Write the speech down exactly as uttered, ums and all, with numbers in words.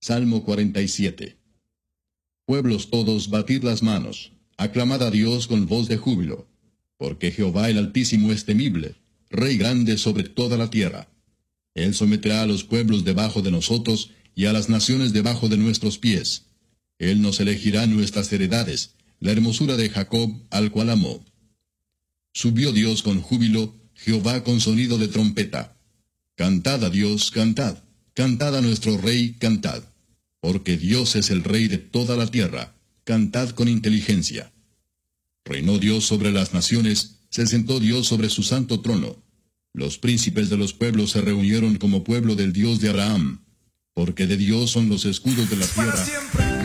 Salmo cuarenta y siete. Pueblos todos, batid las manos, aclamad a Dios con voz de júbilo, porque Jehová el Altísimo es temible, Rey grande sobre toda la tierra. Él someterá a los pueblos debajo de nosotros, y a las naciones debajo de nuestros pies. Él nos elegirá nuestras heredades, la hermosura de Jacob, al cual amó. Subió Dios con júbilo, Jehová con sonido de trompeta. Cantad a Dios, cantad, cantad a nuestro Rey, cantad. Porque Dios es el Rey de toda la tierra, cantad con inteligencia. Reinó Dios sobre las naciones, se sentó Dios sobre su santo trono. Los príncipes de los pueblos se reunieron como pueblo del Dios de Abraham, porque de Dios son los escudos de la tierra.